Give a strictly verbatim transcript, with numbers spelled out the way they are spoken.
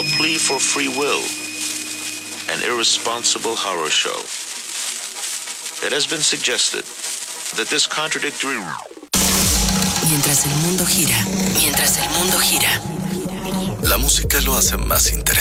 a plea for free will, an irresponsible horror show. It has been suggested that this contradictory... Mientras el mundo gira, mientras el mundo gira, La música lo hace más interesante.